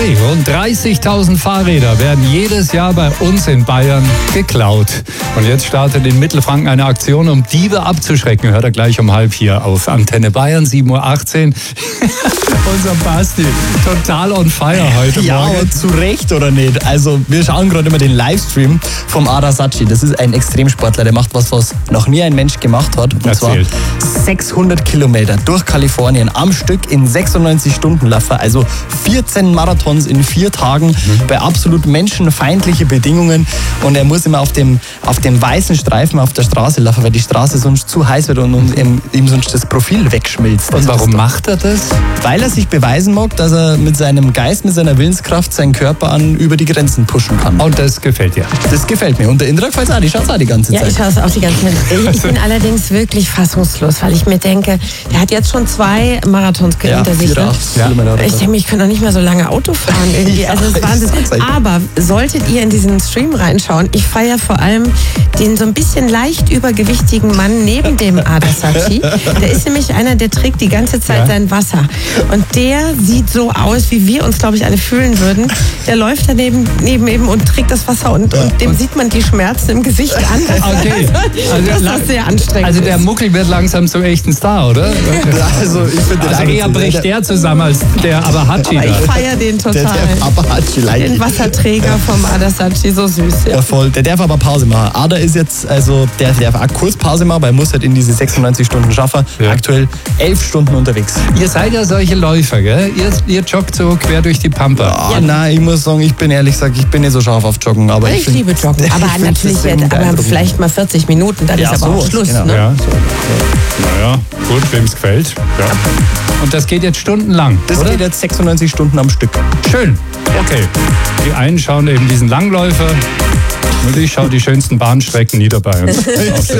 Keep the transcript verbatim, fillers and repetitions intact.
Hey, rund dreißigtausend Fahrräder werden jedes Jahr bei uns in Bayern geklaut. Und jetzt startet in Mittelfranken eine Aktion, um Diebe abzuschrecken. Hört er gleich um halb hier auf Antenne Bayern, sieben Uhr achtzehn. Unser Basti, total on fire heute ja, Morgen. Ja, aber zu Recht oder nicht? Also wir schauen gerade immer den Livestream vom Ada Sacchi. Das ist ein Extremsportler, der macht was, was noch nie ein Mensch gemacht hat. Und Erzählt. zwar sechshundert Kilometer durch Kalifornien am Stück in sechsundneunzig Stunden laufen. Also vierzehn Marathons in vier Tagen mhm. bei absolut menschenfeindlichen Bedingungen. Und er muss immer auf dem, auf dem weißen Streifen auf der Straße laufen, weil die Straße sonst zu heiß wird und, und ihm, ihm sonst das Profil wegschmilzt. Und warum macht er das? Weil er sich beweisen mag, dass er mit seinem Geist, mit seiner Willenskraft seinen Körper an über die Grenzen pushen kann. Und das gefällt dir? Das gefällt mir. Und der Indra gefällt es auch. Die schaut es auch die ganze ja, Zeit. Ja, ich schaue es auch die ganze Zeit. Ich bin allerdings wirklich fassungslos, weil ich mir denke, der hat jetzt schon zwei Marathons ja, hinter sich. Ne? Ja. Ich denke mir, ich könnte noch nicht mehr so lange Auto fahren. Irgendwie. ja, also das ist Wahnsinn. Aber solltet ihr in diesen Stream reinschauen, ich feiere vor allem den so ein bisschen leicht übergewichtigen Mann neben dem Ada Sacchi. Der ist nämlich einer, der trägt die ganze Zeit ja. sein Wasser. Und der sieht so aus, wie wir uns, glaube ich, alle fühlen würden. Der läuft daneben neben eben und trägt das Wasser und, ja. und dem und sieht man die Schmerzen im Gesicht an. Okay. Also, das ist sehr anstrengend. Also der Muckel wird langsam zum echten Star, oder? Also, ich finde also eher bricht der zusammen als der Abahachi. Aber ich feiere den total. Der, der Abahachi, den Wasserträger vom Ada Sacchi, so süß. Ja. ja, voll. Der darf aber Pause machen. Ada ist jetzt, also der darf auch kurz Pause machen, weil er muss halt in diese sechsundneunzig Stunden schaffen. Ja. Aktuell elf Stunden unterwegs. Ihr seid ja solche Läufer, gell? Ihr, ihr joggt so quer durch die Pampa. Ja, ja. Nein, ich muss sagen, ich bin ehrlich gesagt, ich bin nicht so scharf auf Joggen. Aber ich, ich find, liebe Joggen, aber natürlich jetzt, aber vielleicht mal vierzig Minuten, dann ja, ist aber so auch Schluss. Genau. Ne? Ja. Naja, gut, wem es gefällt. Ja. Und das geht jetzt stundenlang, Das oder? geht jetzt sechsundneunzig Stunden am Stück. Schön, okay. Die einen schauen eben diesen Langläufer und ich schaue die schönsten Bahnstrecken Niederbayerns.